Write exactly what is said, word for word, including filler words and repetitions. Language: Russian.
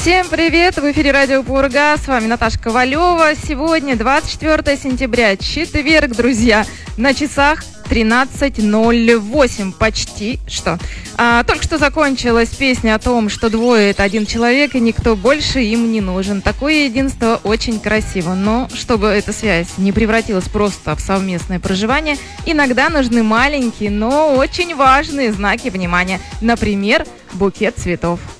Всем привет! В эфире радио Пурга. С вами Наташа Ковалева. Сегодня двадцать четвёртое сентября, четверг, друзья. На часах тринадцать ноль восемь. Почти что. А, только что закончилась песня о том, что двое – это один человек, и никто больше им не нужен. Такое единство очень красиво. Но чтобы эта связь не превратилась просто в совместное проживание, иногда нужны маленькие, но очень важные знаки внимания. Например, букет цветов.